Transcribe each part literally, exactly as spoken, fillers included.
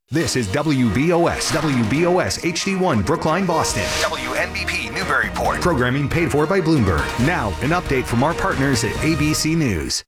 This is W B O S, W B O S H D one Brookline, Boston. W N B P Newburyport. Programming paid for by Bloomberg. Now, an update from our partners at A B C News.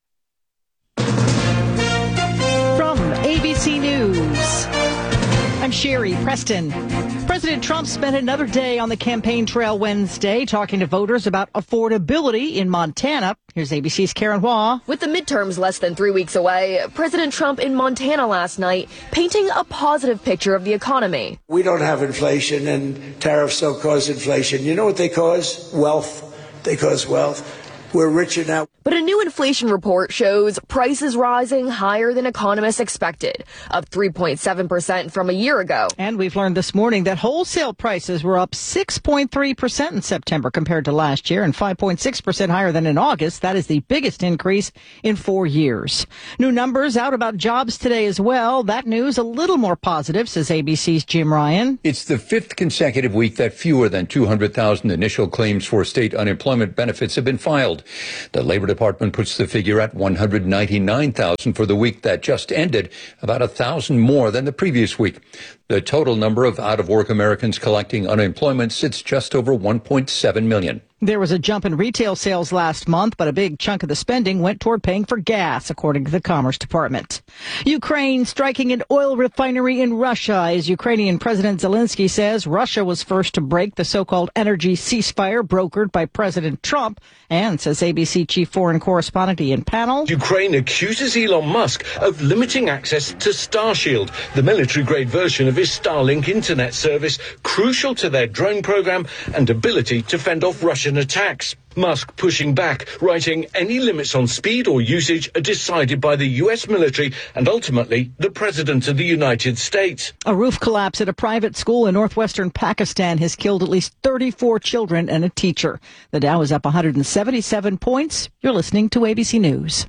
From A B C News, I'm Sherry Preston. President Trump spent another day on the campaign trail Wednesday talking to voters about affordability in Montana. Here's A B C's Karen Hua. With the midterms less than three weeks away, President Trump in Montana last night painting a positive picture of the economy. We don't have inflation, and tariffs don't cause inflation. You know what they cause? Wealth. They cause wealth. We're richer now. But a new inflation report shows prices rising higher than economists expected, up three point seven percent from a year ago. And we've learned this morning that wholesale prices were up six point three percent in September compared to last year and five point six percent higher than in August. That is the biggest increase in four years. New numbers out about jobs today as well. That news a little more positive, says A B C's Jim Ryan. It's the fifth consecutive week that fewer than two hundred thousand initial claims for state unemployment benefits have been filed. The Labor Department puts the figure at one hundred ninety-nine thousand for the week that just ended, about a thousand more than the previous week. The total number of out-of-work Americans collecting unemployment sits just over one point seven million. There was a jump in retail sales last month, but a big chunk of the spending went toward paying for gas, according to the Commerce Department. Ukraine striking an oil refinery in Russia, as Ukrainian President Zelensky says Russia was first to break the so-called energy ceasefire brokered by President Trump, and says A B C chief foreign correspondent Ian Pannell. Ukraine accuses Elon Musk of limiting access to Starshield, the military-grade version of his Starlink internet service, crucial to their drone program and ability to fend off Russian attacks. Musk pushing back, writing any limits on speed or usage are decided by the U S military and ultimately the President of the United States. A roof collapse at a private school in northwestern Pakistan has killed at least thirty-four children and a teacher. The Dow is up one hundred seventy-seven points. You're listening to A B C News.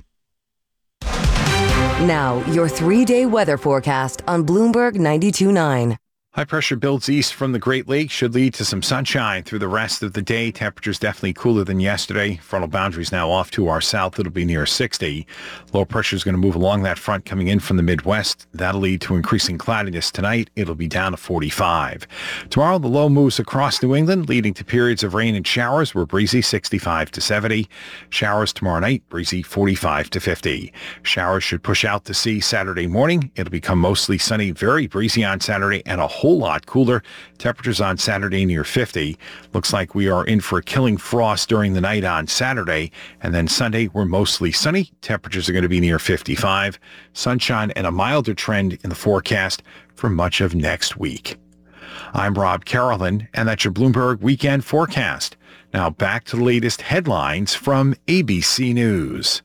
Now, your three-day weather forecast on Bloomberg ninety-two point nine. High pressure builds east from the Great Lakes should lead to some sunshine through the rest of the day. Temperatures definitely cooler than yesterday. Frontal boundaries now off to our south. It'll be near sixty. Low pressure is going to move along that front coming in from the Midwest. That'll lead to increasing cloudiness tonight. It'll be down to forty-five. Tomorrow, the low moves across New England, leading to periods of rain and showers. We're breezy sixty-five to seventy. Showers tomorrow night, breezy forty-five to fifty. Showers should push out to sea Saturday morning. It'll become mostly sunny, very breezy on Saturday, and a whole lot cooler. Temperatures on Saturday near fifty. Looks like we are in for a killing frost during the night on Saturday. And then Sunday, we're mostly sunny. Temperatures are going to be near fifty-five. Sunshine and a milder trend in the forecast for much of next week. I'm Rob Carolyn, and that's your Bloomberg Weekend Forecast. Now back to the latest headlines from A B C News.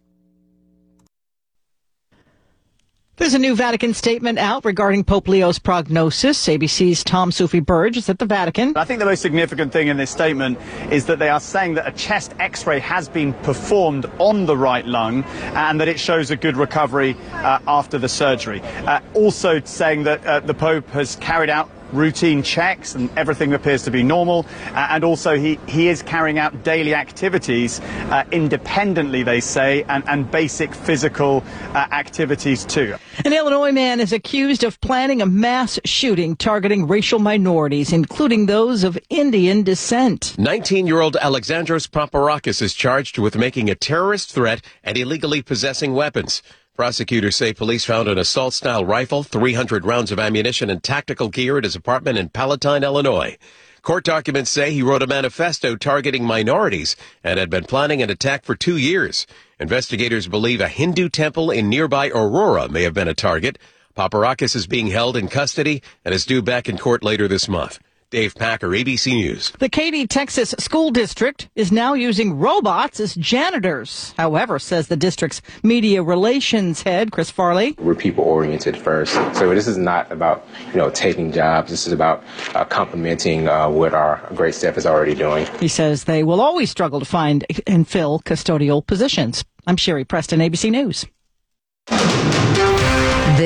There's a new Vatican statement out regarding Pope Leo's prognosis. A B C's Tom Soufi-Burge is at the Vatican. I think the most significant thing in this statement is that they are saying that a chest x-ray has been performed on the right lung and that it shows a good recovery uh, after the surgery. Uh, also saying that uh, the Pope has carried out routine checks and everything appears to be normal, uh, and also he, he is carrying out daily activities uh, independently, they say, and, and basic physical uh, activities too. An Illinois man is accused of planning a mass shooting targeting racial minorities, including those of Indian descent. nineteen-year-old Alexandros Paparakis is charged with making a terrorist threat and illegally possessing weapons. Prosecutors say police found an assault-style rifle, three hundred rounds of ammunition, and tactical gear at his apartment in Palatine, Illinois. Court documents say he wrote a manifesto targeting minorities and had been planning an attack for two years. Investigators believe a Hindu temple in nearby Aurora may have been a target. Paparakis is being held in custody and is due back in court later this month. Dave Packer, A B C News. The Katy, Texas School District is now using robots as janitors. However, says the district's media relations head, Chris Farley, we're people-oriented first. So this is not about, you know, taking jobs. This is about uh, complementing uh, what our great staff is already doing. He says they will always struggle to find and fill custodial positions. I'm Sherry Preston, A B C News.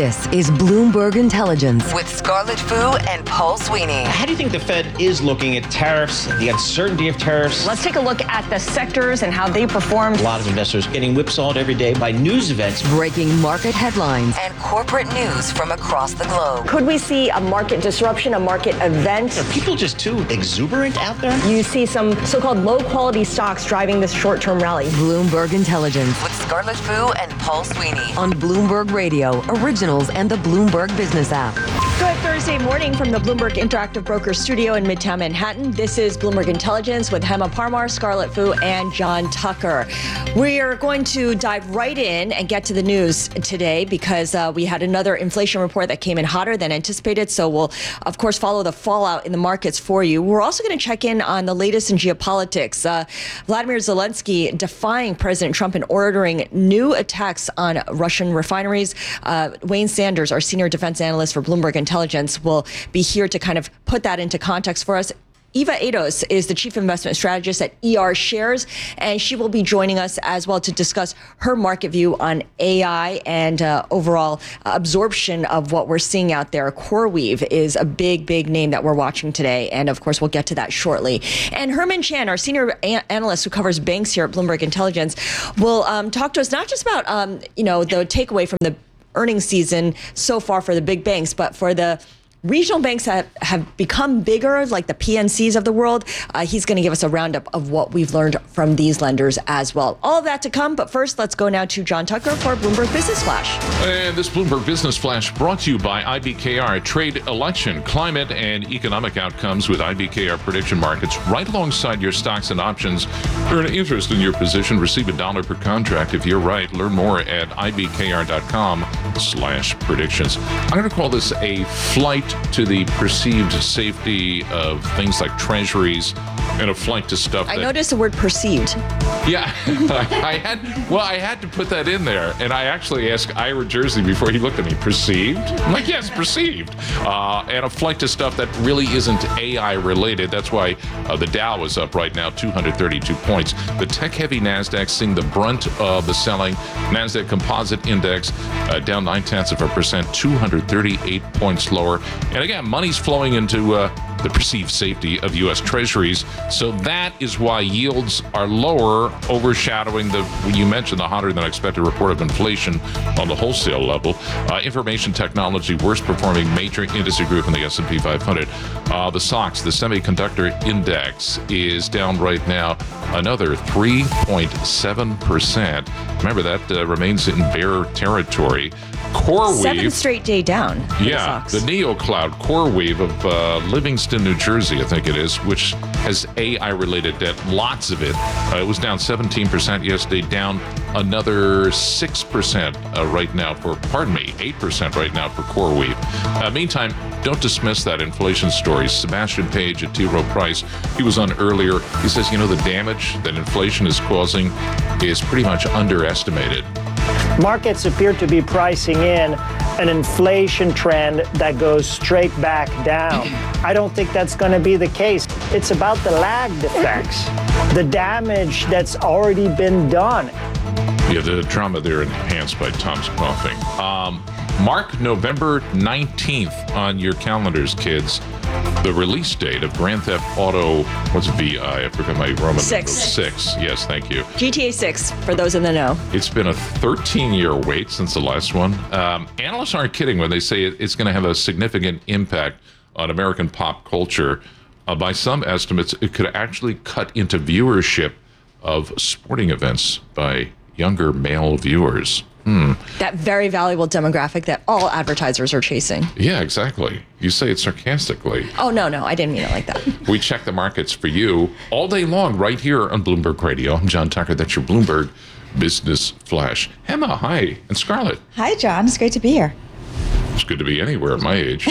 This is Bloomberg Intelligence with Scarlett Fu and Paul Sweeney. How do you think the Fed is looking at tariffs, the uncertainty of tariffs? Let's take a look at the sectors and how they performed. A lot of investors getting whipsawed every day by news events. Breaking market headlines and corporate news from across the globe. Could we see a market disruption, a market event? Are people just too exuberant out there? You see some so-called low-quality stocks driving this short-term rally. Bloomberg Intelligence with Scarlett Fu and Paul Sweeney on Bloomberg Radio, Originals, and the Bloomberg Business app. Good Thursday morning from the Bloomberg Interactive Broker Studio in Midtown Manhattan. This is Bloomberg Intelligence with Hema Parmar, Scarlett Fu, and John Tucker. We are going to dive right in and get to the news today because uh, we had another inflation report that came in hotter than anticipated. So we'll, of course, follow the fallout in the markets for you. We're also going to check in on the latest in geopolitics. Uh, Vladimir Zelensky defying President Trump and ordering new attacks on Russian refineries. Uh, Wayne Sanders, our senior defense analyst for Bloomberg Intelligence, will be here to kind of put that into context for us. Eva Ados is the chief investment strategist at E R Shares, and she will be joining us as well to discuss her market view on A I and uh, overall absorption of what we're seeing out there. CoreWeave is a big, big name that we're watching today, and of course, we'll get to that shortly. And Herman Chan, our senior a- analyst who covers banks here at Bloomberg Intelligence, will um, talk to us not just about um, you know the takeaway from the earnings season so far for the big banks, but for the regional banks that have become bigger, like the P N Cs of the world. Uh, he's going to give us a roundup of what we've learned from these lenders as well. All of that to come, but first, let's go now to John Tucker for Bloomberg Business Flash. And this Bloomberg Business Flash brought to you by I B K R. Trade election, climate, and economic outcomes with I B K R prediction markets right alongside your stocks and options. Earn interest in your position. Receive a dollar per contract if you're right. Learn more at ibkr.com slash predictions. I'm going to call this a flight to the perceived safety of things like treasuries and a flight to stuff I that, noticed the word perceived. Yeah, I had, well, I had to put that in there. And I actually asked Ira Jersey before he looked at me, perceived? I'm like, yes, perceived. Uh, and a flight to stuff that really isn't A I related. That's why uh, the Dow is up right now, two hundred thirty-two points. The tech-heavy NASDAQ seeing the brunt of the selling. NASDAQ Composite Index uh, down nine-tenths of a percent, two hundred thirty-eight points lower. And again, money's flowing into uh, the perceived safety of U S Treasuries. So that is why yields are lower, overshadowing the, when you mentioned the hotter than expected report of inflation on the wholesale level. Uh, information technology, worst performing major industry group in the S and P five hundred. Uh, the S O X, the Semiconductor Index, is down right now another three point seven percent. Remember, that uh, remains in bear territory. CoreWeave, Seventh straight day down. Yeah, the NeoCloud CoreWeave of uh, Livingston, New Jersey, I think it is, which has A I-related debt, lots of it. Uh, it was down seventeen percent yesterday, down another six percent uh, right now for, pardon me, eight percent right now for CoreWeave. Uh, meantime, don't dismiss that inflation story. Sebastian Page at T. Rowe Price, he was on earlier. He says, you know, the damage that inflation is causing is pretty much underestimated. Markets appear to be pricing in an inflation trend that goes straight back down. I don't think that's going to be the case. It's about the lagged effects, the damage that's already been done. Yeah, the drama there enhanced by Tom's coughing. Um, mark November nineteenth on your calendars, kids. The release date of Grand Theft Auto, what's V I? I forgot my Roman Six. number. Six. Yes, thank you. G T A six, for those in the know. It's been a thirteen-year wait since the last one. Um, analysts aren't kidding when they say it, it's going to have a significant impact on American pop culture. Uh, by some estimates, it could actually cut into viewership of sporting events by younger male viewers. Hmm. That very valuable demographic that all advertisers are chasing. Yeah, exactly. You say it sarcastically. Oh, no, no, I didn't mean it like that. We check the markets for you all day long right here on Bloomberg Radio. I'm John Tucker. That's your Bloomberg Business Flash. Hema, hi. And Scarlett. Hi, John. It's great to be here. It's good to be anywhere at my age.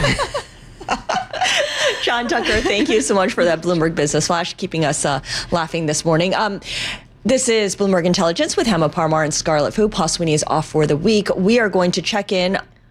John Tucker, thank you so much for that Bloomberg Business Flash, keeping us uh, laughing this morning. Um, This is Bloomberg Intelligence with Hema Parmar and Scarlett Fu. Paul Sweeney is off for the week. We are going to check in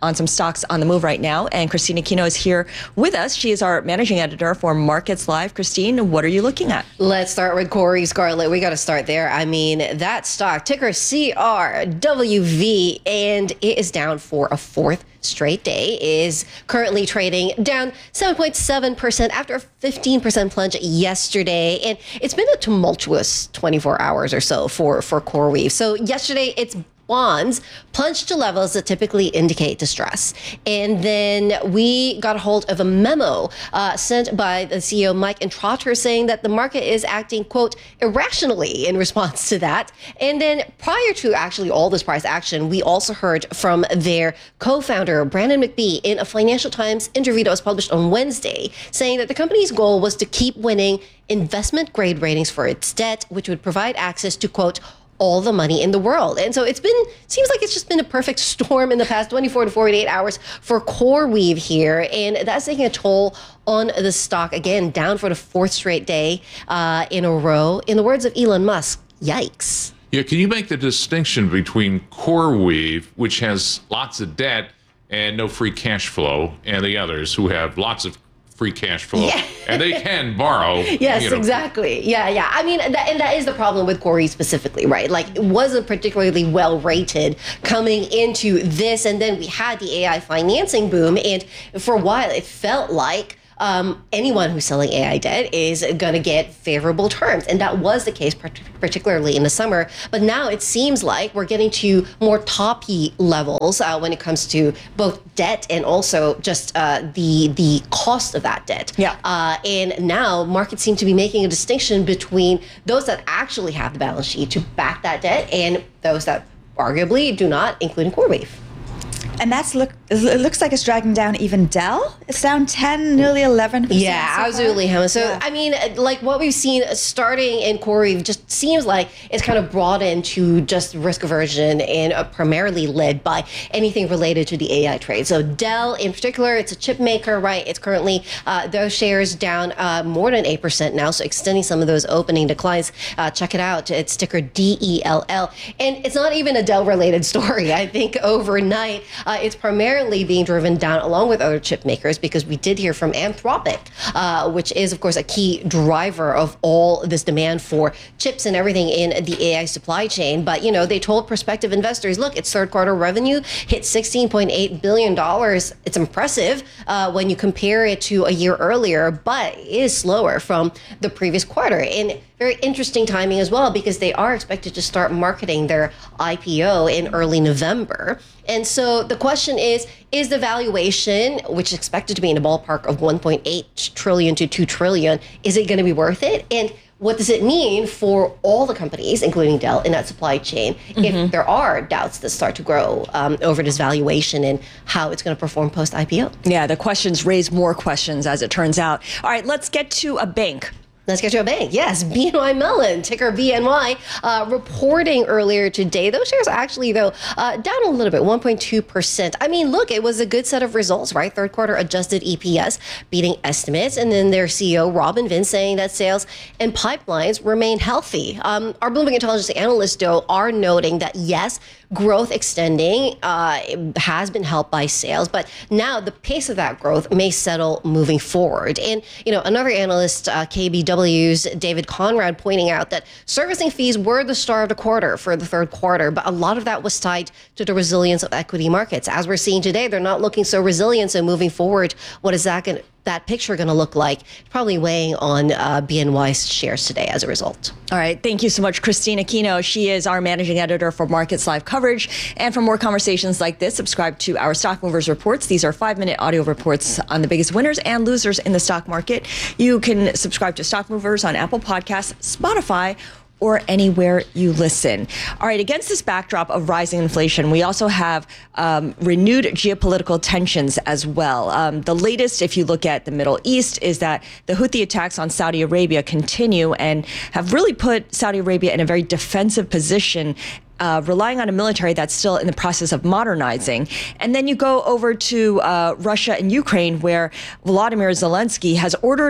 on some stocks on the move right now. And Christine Aquino is here with us. She is our managing editor for Markets Live. Christine, what are you looking at? Let's start with Corey, Scarlett. We got to start there. I mean, that stock, ticker C R W V, and it is down for a fourth straight day, is currently trading down seven point seven percent after a fifteen percent plunge yesterday. And it's been a tumultuous twenty-four hours or so for, for CoreWeave. So yesterday, it's bonds plunged to levels that typically indicate distress. And then we got a hold of a memo uh, sent by the C E O, Mike Entrotter, saying that the market is acting, quote, irrationally in response to that. And then prior to actually all this price action, we also heard from their co-founder, Brandon McBee, in a Financial Times interview that was published on Wednesday, saying that the company's goal was to keep winning investment grade ratings for its debt, which would provide access to, quote, all the money in the world. And so it's been, seems like it's just been a perfect storm in the past twenty-four to forty-eight hours for CoreWeave here. And that's taking a toll on the stock, again, down for the fourth straight day uh, in a row. In the words of Elon Musk, yikes. Yeah, can you make the distinction between CoreWeave, which has lots of debt and no free cash flow, and the others who have lots of free cash flow, yeah. and they can borrow. Yes, you know. Exactly. Yeah, yeah. I mean, that, and that is the problem with Corey specifically, right? Like, it wasn't particularly well rated coming into this, and then we had the A I financing boom, and for a while it felt like Um, anyone who's selling A I debt is going to get favorable terms. And that was the case, particularly in the summer. But now it seems like we're getting to more toppy levels uh, when it comes to both debt and also just uh, the the cost of that debt. Yeah. Uh, and now markets seem to be making a distinction between those that actually have the balance sheet to back that debt and those that arguably do not, including CoreWeave. And that's look. It looks like it's dragging down even Dell. It's down ten, nearly eleven percent. Yeah, so absolutely, Hema. So, yeah. I mean, like what we've seen starting in CoreWeave just seems like it's kind of brought into just risk aversion and uh, primarily led by anything related to the A I trade. So Dell in particular, it's a chip maker, right? It's currently, uh, those shares down uh, more than eight percent now, so extending some of those opening declines. Uh, check it out. It's ticker D E L L. And it's not even a Dell-related story. I think overnight, uh, it's primarily being driven down along with other chip makers, because we did hear from Anthropic, uh, which is, of course, a key driver of all this demand for chips and everything in the A I supply chain. But, you know, they told prospective investors, look, its third quarter revenue hit sixteen point eight billion dollars. It's impressive uh, when you compare it to a year earlier, but it is slower from the previous quarter. And very interesting timing as well, because they are expected to start marketing their I P O in early November. And so the question is, is the valuation, which is expected to be in the ballpark of one point eight trillion to two trillion, is it going to be worth it? And what does it mean for all the companies, including Dell, in that supply chain, mm-hmm. if there are doubts that start to grow um, over this valuation and how it's going to perform post-I P O? Yeah, the questions raise more questions, as it turns out. All right, let's get to a bank. Let's get to a bank. Yes, B N Y Mellon, ticker B N Y, uh, reporting earlier today. Those shares actually, though, uh, down a little bit, one point two percent. I mean, look, it was a good set of results, right? Third quarter adjusted E P S beating estimates. And then their C E O, Robin Vince, saying that sales and pipelines remain healthy. Um, our Bloomberg Intelligence analysts, though, are noting that, yes, growth extending uh, has been helped by sales, but now the pace of that growth may settle moving forward. And, you know, another analyst, uh, K B W's David Conrad, pointing out that servicing fees were the star of the quarter for the third quarter, but a lot of that was tied to the resilience of equity markets. As we're seeing today, they're not looking so resilient. So moving forward, what is that going to that picture going to look like? Probably weighing on uh, B N Y's shares today as a result. All right. Thank you so much, Christine Aquino. She is our managing editor for Markets Live coverage. And for more conversations like this, subscribe to our Stock Movers reports. These are five-minute audio reports on the biggest winners and losers in the stock market. You can subscribe to Stock Movers on Apple Podcasts, Spotify, or anywhere you listen. All right, against this backdrop of rising inflation, we also have um, renewed geopolitical tensions as well. Um, the latest, if you look at the Middle East, is that the Houthi attacks on Saudi Arabia continue and have really put Saudi Arabia in a very defensive position, Uh, relying on a military that's still in the process of modernizing. And then you go over to uh, Russia and Ukraine, where Volodymyr Zelensky has ordered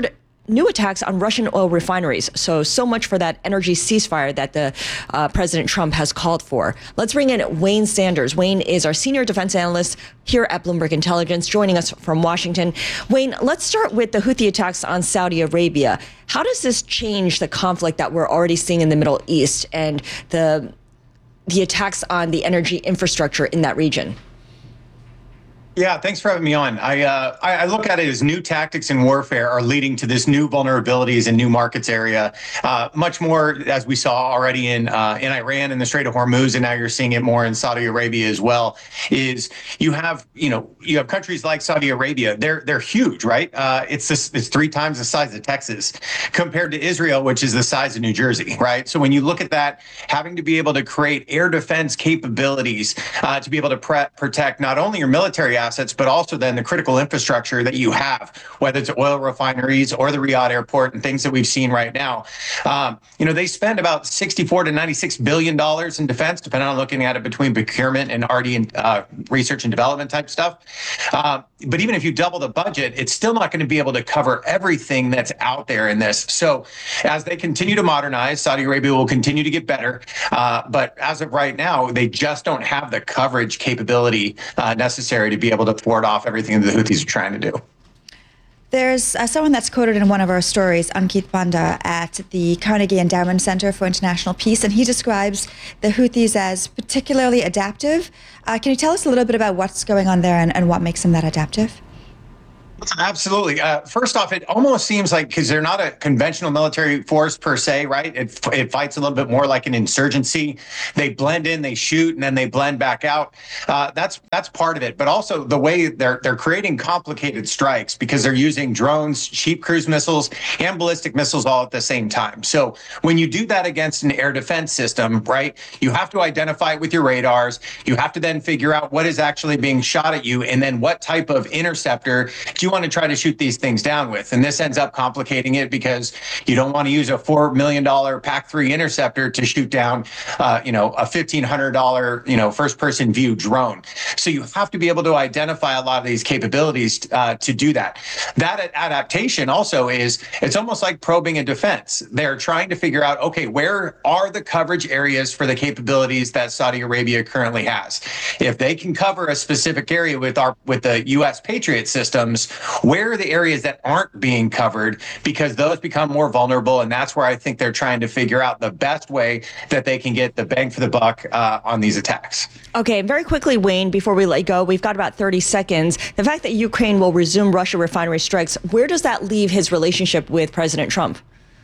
new attacks on Russian oil refineries. So, so much for that energy ceasefire that the uh, President Trump has called for. Let's bring in Wayne Sanders. Wayne is our senior defense analyst here at Bloomberg Intelligence, joining us from Washington. Wayne, let's start with the Houthi attacks on Saudi Arabia. How does this change the conflict that we're already seeing in the Middle East and the the attacks on the energy infrastructure in that region? Yeah, thanks for having me on. I, uh, I I look at it as new tactics in warfare are leading to this new vulnerabilities in new markets area. Uh, much more, as we saw already in uh, in Iran and the Strait of Hormuz, and now you're seeing it more in Saudi Arabia as well. Is you have you know you have countries like Saudi Arabia. They're they're huge, right? Uh, it's this, it's three times the size of Texas compared to Israel, which is the size of New Jersey, right? So when you look at that, having to be able to create air defense capabilities uh, to be able to pre- protect not only your military assets, but also then the critical infrastructure that you have, whether it's oil refineries or the Riyadh airport and things that we've seen right now. Um, you know, they spend about sixty-four to ninety-six billion dollars in defense, depending on looking at it between procurement and R D and uh, research and development type stuff. Uh, but even if you double the budget, it's still not going to be able to cover everything that's out there in this. So as they continue to modernize, Saudi Arabia will continue to get better. Uh, but as of right now, they just don't have the coverage capability uh, necessary to be able to thwart off everything that the Houthis are trying to do. There's uh, someone that's quoted in one of our stories, Ankit Panda, at the Carnegie Endowment Center for International Peace, and he describes the Houthis as particularly adaptive. Uh, can you tell us a little bit about what's going on there and, and what makes them that adaptive? Absolutely. Uh, first off, it almost seems like, because they're not a conventional military force per se, right? It, it fights a little bit more like an insurgency. They blend in, they shoot, and then they blend back out. Uh, that's that's part of it. But also the way they're they're creating complicated strikes because they're using drones, cheap cruise missiles, and ballistic missiles all at the same time. So when you do that against an air defense system, right, you have to identify it with your radars. You have to then figure out what is actually being shot at you, and then what type of interceptor do you want to try to shoot these things down with. And this ends up complicating it because you don't want to use a four million dollars P A C three interceptor to shoot down, uh, you know, a fifteen hundred dollars, you know, first person view drone. So you have to be able to identify a lot of these capabilities uh, to do that. That adaptation also is, it's almost like probing a defense. They're trying to figure out, okay, where are the coverage areas for the capabilities that Saudi Arabia currently has? If they can cover a specific area with our with the U S Patriot systems, where are the areas that aren't being covered? Because those become more vulnerable. And that's where I think they're trying to figure out the best way that they can get the bang for the buck uh, on these attacks. Okay, very quickly, Wayne, before we let you go, we've got about thirty seconds. The fact that Ukraine will resume Russia refinery strikes, where does that leave his relationship with President Trump?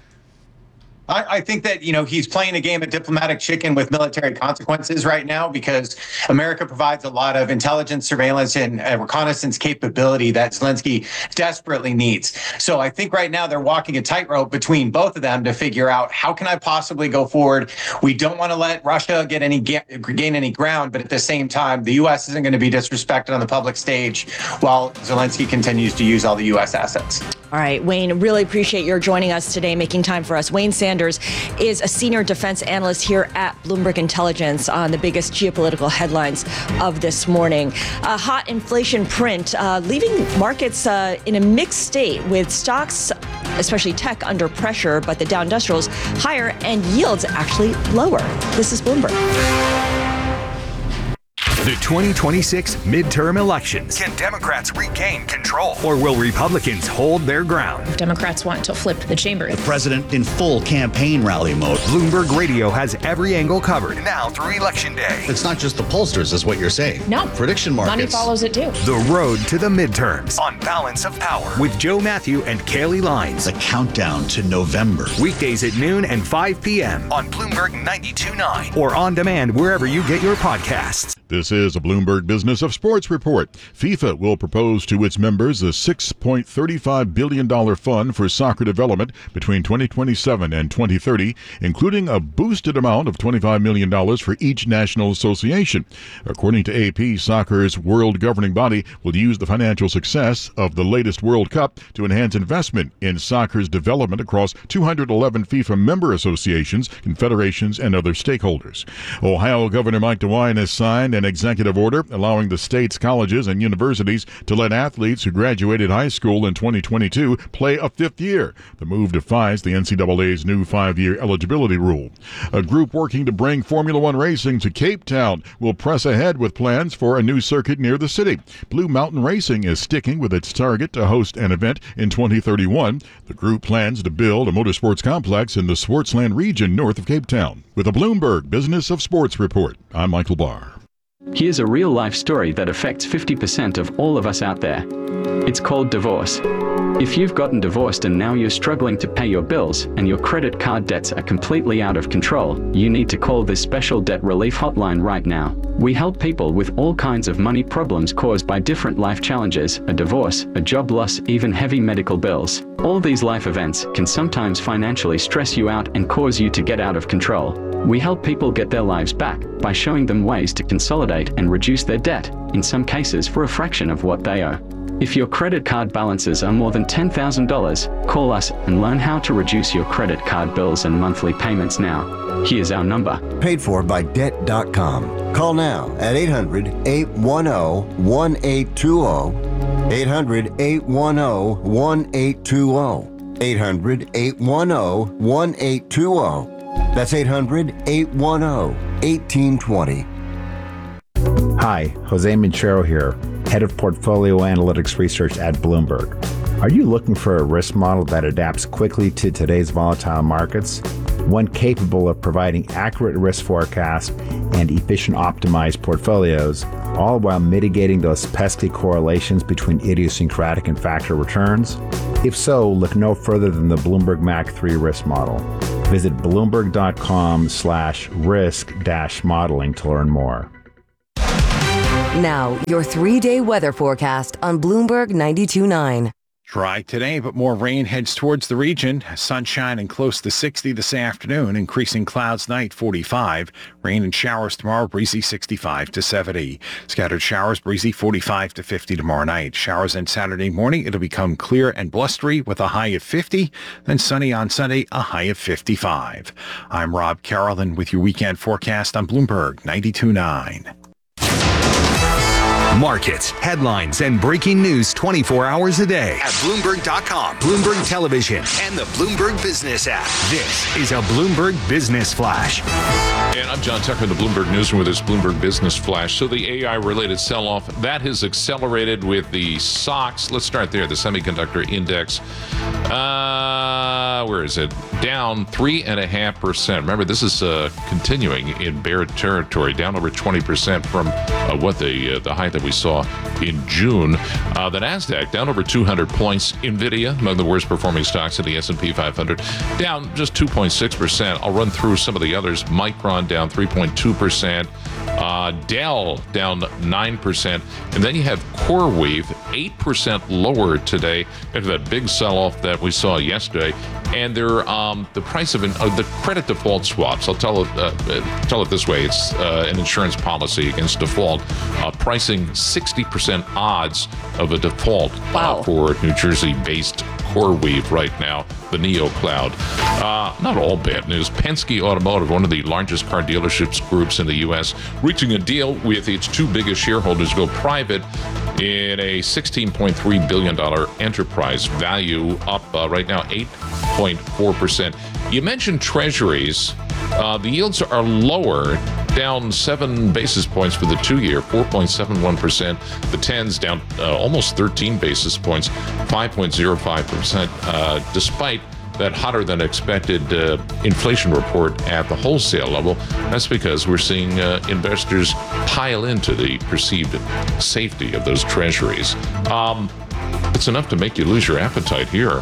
I, I think that, you know, he's playing a game of diplomatic chicken with military consequences right now because America provides a lot of intelligence, surveillance, and uh, reconnaissance capability that Zelensky desperately needs. So I think right now they're walking a tightrope between both of them to figure out how can I possibly go forward. We don't want to let Russia get any gain any ground, but at the same time, the U S isn't going to be disrespected on the public stage while Zelensky continues to use all the U S assets. All right, Wayne, really appreciate your joining us today, making time for us. Wayne Sanders is a senior defense analyst here at Bloomberg Intelligence on the biggest geopolitical headlines of this morning. A hot inflation print uh, leaving markets uh, in a mixed state with stocks, especially tech, under pressure, but the Dow Industrials higher and yields actually lower. This is Bloomberg. The twenty twenty-six midterm elections. Can Democrats regain control? Or will Republicans hold their ground? Democrats want to flip the chamber. The president in full campaign rally mode. Bloomberg Radio has every angle covered now through Election Day. It's not just the pollsters, is what you're saying. No. Prediction markets. Money follows it too. The road to the midterms on Balance of Power with Joe Matthew and Kaylee Lines. The countdown to November. Weekdays at noon and five p.m. on Bloomberg ninety-two point nine or on demand wherever you get your podcasts. This is a Bloomberg Business of Sports report. FIFA will propose to its members a six point three five billion dollars fund for soccer development between twenty twenty-seven and twenty thirty, including a boosted amount of twenty-five million dollars for each national association. According to A P, soccer's world governing body will use the financial success of the latest World Cup to enhance investment in soccer's development across two hundred eleven FIFA member associations, confederations, and other stakeholders. Ohio Governor Mike DeWine has signed an executive executive order allowing the state's colleges and universities to let athletes who graduated high school in twenty twenty-two play a fifth year. The move defies the N C double A's new five-year eligibility rule. A group working to bring Formula One racing to Cape Town will press ahead with plans for a new circuit near the city. Blue Mountain Racing is sticking with its target to host an event in twenty thirty-one. The group plans to build a motorsports complex in the Sportsland region north of Cape Town. With a Bloomberg Business of Sports report, I'm Michael Barr. Here's a real-life story that affects fifty percent of all of us out there. It's called divorce. If you've gotten divorced and now you're struggling to pay your bills and your credit card debts are completely out of control, you need to call this special debt relief hotline right now. We help people with all kinds of money problems caused by different life challenges, a divorce, a job loss, even heavy medical bills. All these life events can sometimes financially stress you out and cause you to get out of control. We help people get their lives back by showing them ways to consolidate and reduce their debt, in some cases for a fraction of what they owe. If your credit card balances are more than ten thousand dollars, call us and learn how to reduce your credit card bills and monthly payments now. Here's our number. Paid for by debt dot com. Call now at eight hundred, eight one zero, one eight two zero. eight hundred, eight one zero, one eight two zero. eight hundred, eight one zero, one eight two zero. That's eight hundred, eight one zero, one eight two zero. Hi, Jose Minchero here, Head of Portfolio Analytics Research at Bloomberg. Are you looking for a risk model that adapts quickly to today's volatile markets? One capable of providing accurate risk forecasts and efficient optimized portfolios, all while mitigating those pesky correlations between idiosyncratic and factor returns? If so, look no further than the Bloomberg M A C three risk model. Visit bloomberg.com slash risk dash modeling to learn more. Now, your three-day weather forecast on Bloomberg ninety-two point nine. Dry today, but more rain heads towards the region. Sunshine and close to sixty this afternoon. Increasing clouds night, forty-five. Rain and showers tomorrow, breezy sixty-five to seventy. Scattered showers, breezy forty-five to fifty tomorrow night. Showers on Saturday morning. It'll become clear and blustery with a high of fifty. Then sunny on Sunday, a high of fifty-five. I'm Rob Carrollin with your weekend forecast on Bloomberg ninety-two point nine. Markets, headlines, and breaking news twenty-four hours a day at Bloomberg dot com, Bloomberg Television, and the Bloomberg Business app. This is a Bloomberg Business Flash. And I'm John Tucker in the Bloomberg Newsroom with this Bloomberg Business Flash. So the A I-related sell-off, that has accelerated with the S O X. Let's start there, the semiconductor index. Uh, where is it? Down three point five percent. Remember, this is uh, continuing in bear territory, down over twenty percent from uh, what the, uh, the height that we saw in June. Uh, the NASDAQ down over two hundred points. NVIDIA, among the worst performing stocks in the S and P five hundred, down just two point six percent. I'll run through some of the others. Micron down three point two percent. Uh, Dell down nine percent. And then you have CoreWeave, eight percent lower today after that big sell-off that we saw yesterday. And they're, um, the price of an, uh, the credit default swaps, I'll tell it, uh, tell it this way, it's uh, an insurance policy against default, uh, pricing sixty percent odds of a default wow. uh, for New Jersey-based CoreWeave right now, the Neo Cloud. Uh, not all bad news. Penske Automotive, one of the largest car dealerships groups in the U S, reaching a deal with its two biggest shareholders to go private in a sixteen point three billion dollars enterprise value, up uh, right now eight point four percent. You mentioned treasuries. Uh, the yields are lower, down seven basis points for the two-year, four point seven one percent. The tens down uh, almost thirteen basis points, five point zero five percent, uh, despite that hotter than expected uh, inflation report at the wholesale level. That's because we're seeing uh, investors pile into the perceived safety of those treasuries. Um, it's enough to make you lose your appetite here.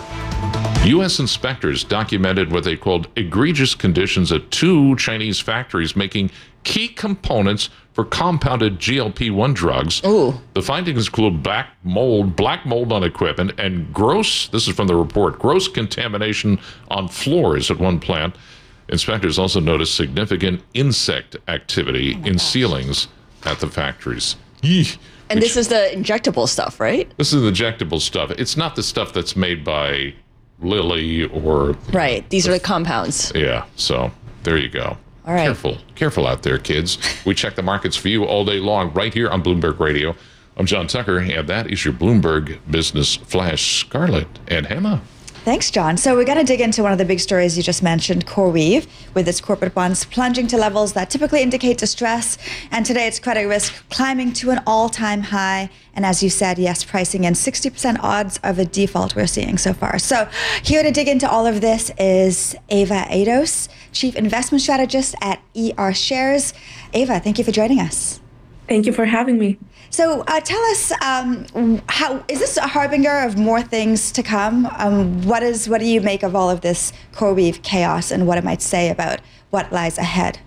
U S inspectors documented what they called egregious conditions at two Chinese factories making key components for compounded G L P one drugs. Ooh. The findings include black mold, black mold on equipment, and gross, this is from the report, gross contamination on floors at one plant. Inspectors also noticed significant insect activity oh in gosh. ceilings at the factories. Yee. And Which, this is the injectable stuff, right? This is the injectable stuff. It's not the stuff that's made by Lilly or... Right. These the, are the compounds. Yeah. So there you go. All right. Careful. Careful out there, kids. We check the markets for you all day long right here on Bloomberg Radio. I'm John Tucker, and that is your Bloomberg Business Flash. Scarlett and Hema. Thanks, John. So we're going to dig into one of the big stories you just mentioned, CoreWeave, with its corporate bonds plunging to levels that typically indicate distress. And today its credit risk climbing to an all-time high. And as you said, yes, pricing in sixty percent odds of a default we're seeing so far. So here to dig into all of this is Ava Eidos, Chief Investment Strategist at E R Shares. Ava, thank you for joining us. Thank you for having me. So uh, tell us, um, how is this a harbinger of more things to come? Um, what is what do you make of all of this CoreWeave chaos and what it might say about what lies ahead?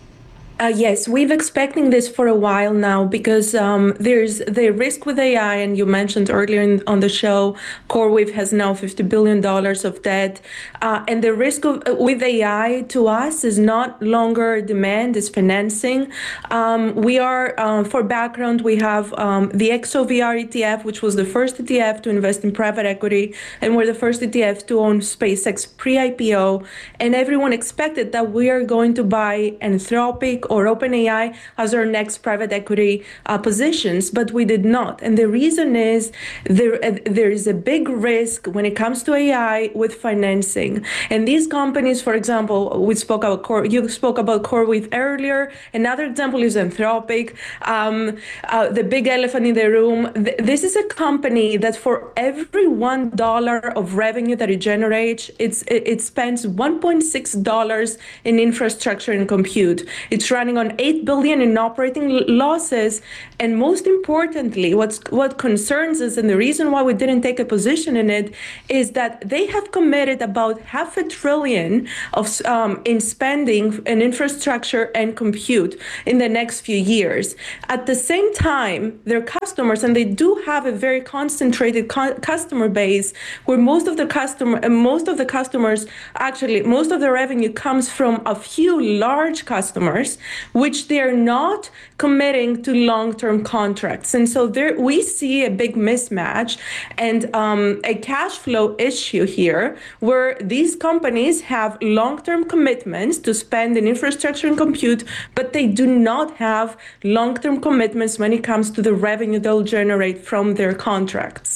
Uh, yes, we've expecting this for a while now because um, there's the risk with A I, and you mentioned earlier in, on the show, CoreWeave has now fifty billion dollars of debt. Uh, and the risk of, with A I to us is not longer demand, it's financing. Um, we are, uh, for background, we have um, the X O V R E T F, which was the first E T F to invest in private equity, and we're the first E T F to own SpaceX pre-I P O. And everyone expected that we are going to buy Anthropic or OpenAI as our next private equity uh, positions, but we did not. And the reason is there uh, there is a big risk when it comes to A I with financing. And these companies, for example, we spoke about Core, you spoke about CoreWeave earlier. Another example is Anthropic. Um, uh, the big elephant in the room. Th- this is a company that for every one dollar of revenue that it generates, it's it, it spends one point six dollars in infrastructure and compute. It's running on eight billion dollars in operating losses. And most importantly, what's what concerns us, and the reason why we didn't take a position in it, is that they have committed about half a trillion of um, in spending in infrastructure and compute in the next few years. At the same time, their customers, and they do have a very concentrated co- customer base, where most of the customer, uh, most of the customers, actually, most of the revenue comes from a few large customers, which they are not committing to long-term contracts. And so there we see a big mismatch and um, a cash flow issue here, where these companies have long-term commitments to spend in infrastructure and compute, but they do not have long-term commitments when it comes to the revenue they'll generate from their contracts.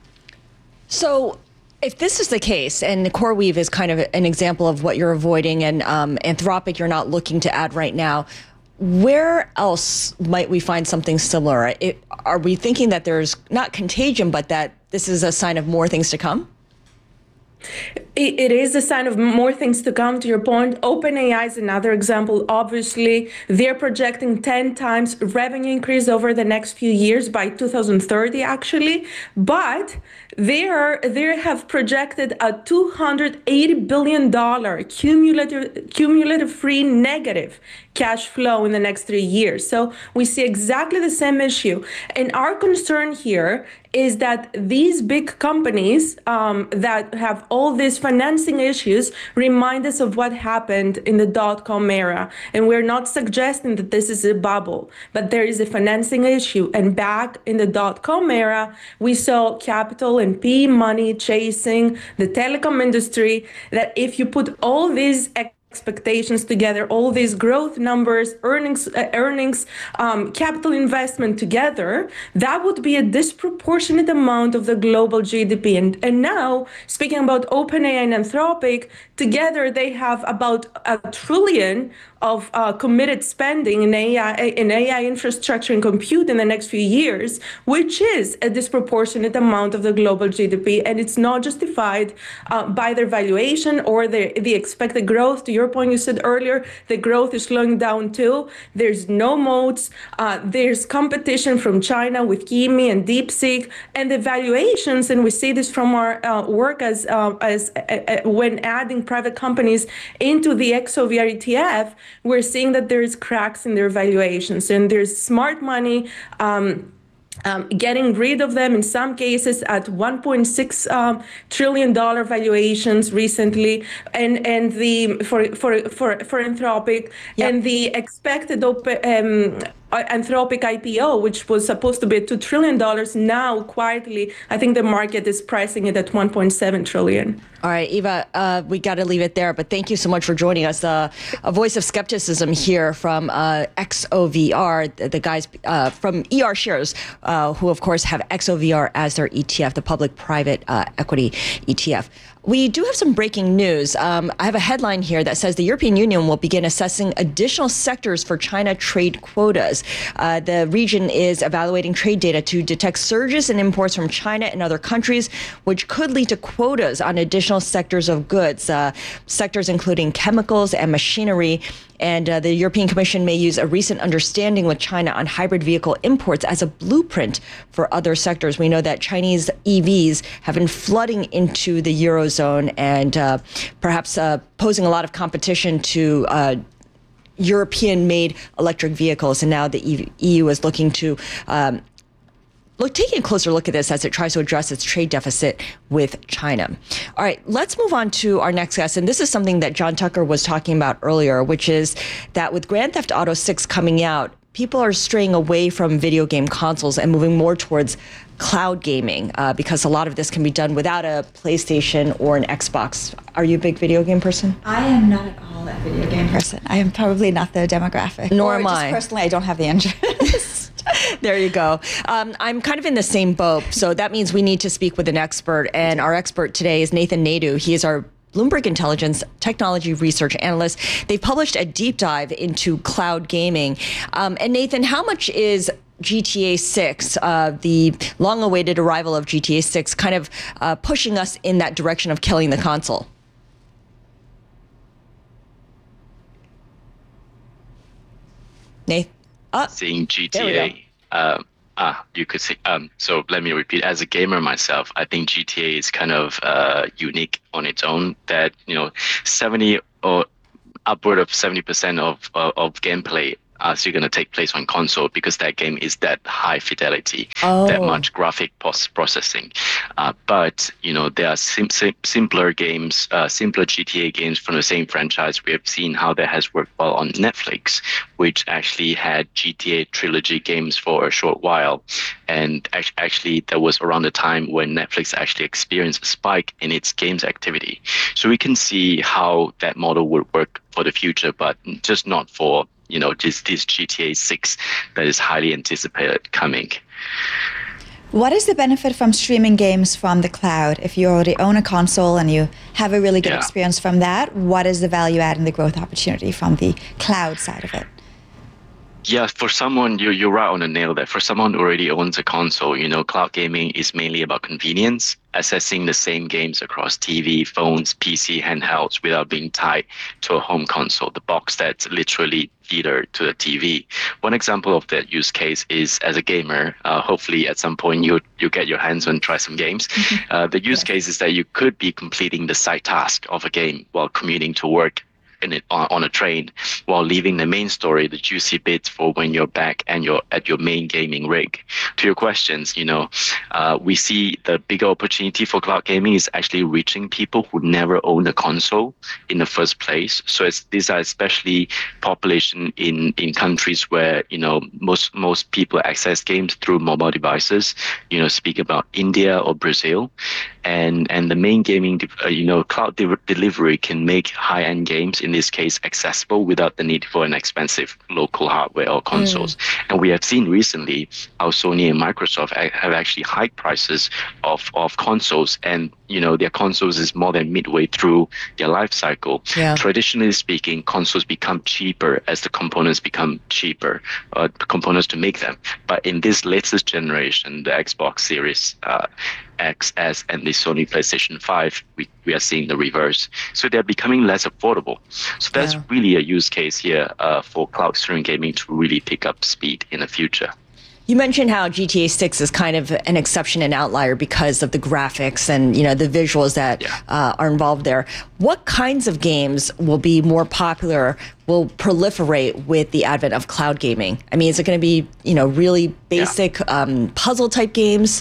So if this is the case, and CoreWeave is kind of an example of what you're avoiding, and um, Anthropic you're not looking to add right now, where else might we find something similar? It, are we thinking that there's not contagion, but that this is a sign of more things to come? It, it is a sign of more things to come. To your point, OpenAI is another example. Obviously, they're projecting ten times revenue increase over the next few years by two thousand thirty, actually. But they are they have projected a two hundred eighty billion dollars cumulative cumulative free negative cash flow in the next three years. So we see exactly the same issue. And our concern here is that these big companies um, that have all these financing issues remind us of what happened in the dot-com era. And we're not suggesting that this is a bubble, but there is a financing issue. And back in the dot-com era, we saw capital and P E money chasing the telecom industry, that if you put all these expectations together, all these growth numbers, earnings, uh, earnings, um, capital investment together, that would be a disproportionate amount of the global G D P. And, and now, speaking about OpenAI and Anthropic, together they have about a trillion of uh, committed spending in A I, in A I infrastructure and compute in the next few years, which is a disproportionate amount of the global G D P, and it's not justified uh, by their valuation or the, the expected growth. To your point, you said earlier, the growth is slowing down too. There's no moats. Uh, there's competition from China with Kimi and DeepSeek, and the valuations, and we see this from our uh, work as uh, as uh, uh, when adding private companies into the X O V R E T F, we're seeing that there's cracks in their valuations, and there's smart money um, um, getting rid of them in some cases at one point six um, trillion dollar valuations recently, and and the for for for for Anthropic, yep. And the expected op- um, uh, Anthropic I P O, which was supposed to be two trillion dollars. Now, quietly, I think the market is pricing it at one point seven trillion dollars. All right, Eva, uh, we got to leave it there, but thank you so much for joining us. Uh, a voice of skepticism here from uh, X O V R, the, the guys uh, from E R Shares, uh, who, of course, have X O V R as their E T F, the public-private uh, equity E T F. We do have some breaking news. Um, I have a headline here that says the European Union will begin assessing additional sectors for China trade quotas. Uh, the region is evaluating trade data to detect surges in imports from China and other countries, which could lead to quotas on additional sectors of goods, uh, sectors including chemicals and machinery. And uh, the European Commission may use a recent understanding with China on hybrid vehicle imports as a blueprint for other sectors. We know that Chinese E Vs have been flooding into the Eurozone and uh, perhaps uh, posing a lot of competition to uh, European-made electric vehicles. And now the E U is looking to um, Look, taking a closer look at this as it tries to address its trade deficit with China. All right, let's move on to our next guest. And this is something that John Tucker was talking about earlier, which is that with Grand Theft Auto six coming out, people are straying away from video game consoles and moving more towards cloud gaming uh, because a lot of this can be done without a PlayStation or an Xbox. Are you a big video game person? I am not at all a video game person. I am probably not the demographic. Nor or am just I. Personally, I don't have the interest. There you go. Um, I'm kind of in the same boat, so that means we need to speak with an expert. And our expert today is Nathan Naidu. He is our Bloomberg Intelligence technology research analyst. They've published a deep dive into cloud gaming. Um, and Nathan, how much is G T A six, uh, the long-awaited arrival of G T A six, kind of uh, pushing us in that direction of killing the console? Nathan? Uh, Seeing G T A, uh, ah, you could say. Um, so let me repeat. As a gamer myself, I think G T A is kind of uh, unique on its own. That you know, seventy or upward of seventy percent of uh, of gameplay are still going to take place on console because that game is that high fidelity, oh. that much graphic post processing. Uh, but you know, there are sim- sim- simpler games, uh, simpler G T A games from the same franchise. We have seen how that has worked well on Netflix, which actually had G T A trilogy games for a short while. And actually, that was around the time when Netflix actually experienced a spike in its games activity. So we can see how that model would work for the future, but just not for you know, just this G T A six that is highly anticipated coming. What is the benefit from streaming games from the cloud? If you already own a console and you have a really good Yeah. experience from that, what is the value add and the growth opportunity from the cloud side of it? Yeah, for someone, you're, you're right on the nail there. For someone who already owns a console, you know, cloud gaming is mainly about convenience, accessing the same games across T V, phones, P C, handhelds without being tied to a home console, the box that's literally tethered to the T V. One example of that use case is as a gamer, uh, hopefully at some point you you get your hands on try some games. Mm-hmm. Uh, the use case is that you could be completing the side task of a game while commuting to work in it on, on a train, while leaving the main story, the juicy bits for when you're back and you're at your main gaming rig. To your questions, you know, uh, we see the bigger opportunity for cloud gaming is actually reaching people who never own a console in the first place. So it's, these are especially population in, in countries where, you know, most most people access games through mobile devices, you know, speak about India or Brazil. And and the main gaming, uh, you know, cloud de- delivery can make high-end games, in this case, accessible without the need for an expensive local hardware or consoles. Mm. And we have seen recently how Sony and Microsoft have actually hiked prices of, of consoles, and you know, their consoles is more than midway through their life cycle. Yeah. Traditionally speaking, consoles become cheaper as the components become cheaper, uh, the components to make them. But in this latest generation, the Xbox Series uh, X S and the Sony PlayStation five, we, we are seeing the reverse. So they're becoming less affordable. So that's yeah. really a use case here uh, for cloud streaming gaming to really pick up speed in the future. You mentioned how G T A six is kind of an exception and outlier because of the graphics and, you know, the visuals that yeah. uh, are involved there. What kinds of games will be more popular, will proliferate with the advent of cloud gaming? I mean, is it going to be, you know, really basic yeah. um, puzzle type games?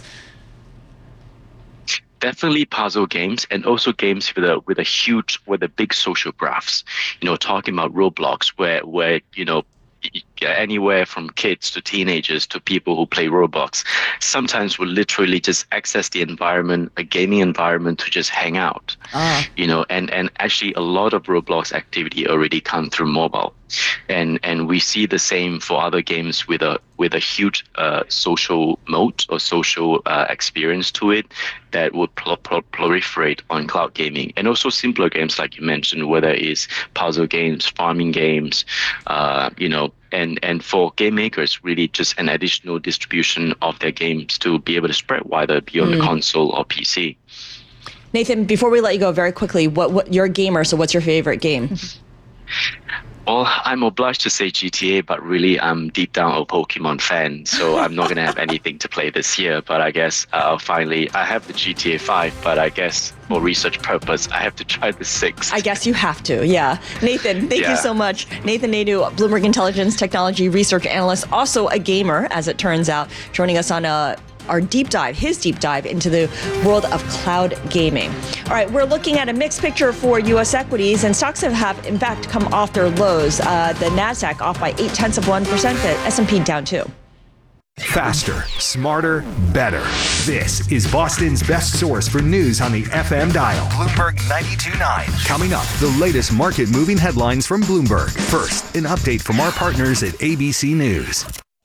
Definitely puzzle games, and also games with a with a huge, with a big social graphs. You know, talking about Roblox, where where you know anywhere from kids to teenagers to people who play Roblox, sometimes will literally just access the environment, a gaming environment, to just hang out. Ah. You know, and, and actually a lot of Roblox activity already come through mobile. And and we see the same for other games with a with a huge uh, social mode or social uh, experience to it that would pl- pl- proliferate on cloud gaming. And also simpler games like you mentioned, whether it's puzzle games, farming games, uh, you know, and, and for game makers, really just an additional distribution of their games to be able to spread wider beyond Mm. the console or P C. Nathan, before we let you go, very quickly, what, what you're a gamer, so what's your favorite game? Well, I'm obliged to say G T A, but really I'm deep down a Pokemon fan, so I'm not going to have anything to play this year. But I guess uh, finally, I have the G T A five, but I guess for research purpose, I have to try the six. I guess you have to, yeah. Nathan, thank Yeah. you so much. Nathan Naidu, Bloomberg Intelligence Technology Research Analyst, also a gamer, as it turns out, joining us on a our deep dive, his deep dive into the world of cloud gaming. All right, we're looking at a mixed picture for U S equities, and stocks have, have in fact, come off their lows. Uh, the NASDAQ off by eight tenths of one percent, the S and P down two. Faster, smarter, better. This is Boston's best source for news on the F M dial. Bloomberg ninety-two point nine. Coming up, the latest market-moving headlines from Bloomberg. First, an update from our partners at A B C News.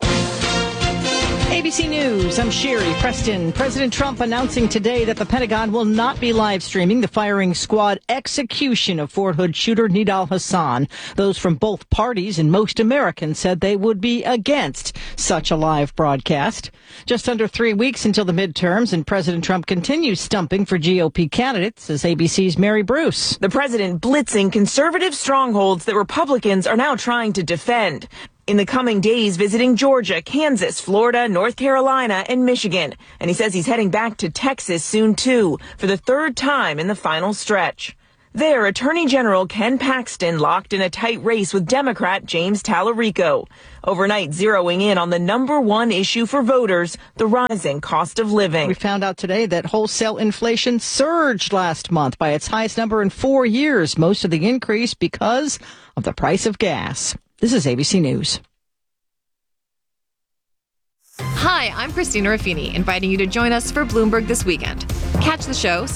A B C News, I'm Sherry Preston. President Trump announcing today that the Pentagon will not be live streaming the firing squad execution of Fort Hood shooter Nidal Hassan. Those from both parties and most Americans said they would be against such a live broadcast. Just under three weeks until the midterms, and President Trump continues stumping for G O P candidates, as A B C's Mary Bruce. The president blitzing conservative strongholds that Republicans are now trying to defend. In the coming days, visiting Georgia, Kansas, Florida, North Carolina, and Michigan. And he says he's heading back to Texas soon, too, for the third time in the final stretch. There, Attorney General Ken Paxton locked in a tight race with Democrat James Tallarico. Overnight, zeroing in on the number one issue for voters, the rising cost of living. We found out today that wholesale inflation surged last month by its highest number in four years. Most of the increase because of the price of gas. This is A B C News. Hi, I'm Christina Raffini, inviting you to join us for Bloomberg This Weekend. Catch the show